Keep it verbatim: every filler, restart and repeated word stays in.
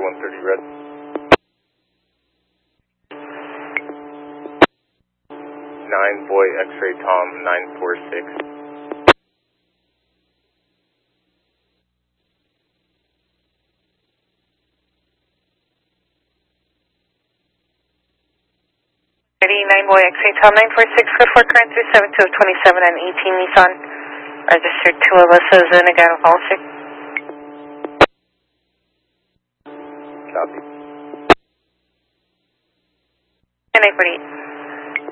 one thirty red. nine boy X-ray Tom nine four six. nine boy X-ray Tom nine four six, code four current three seven two of twenty-seven and eighteen Nissan. Registered to Alyssa Zuniga policy. Copy. And eight forty-eight.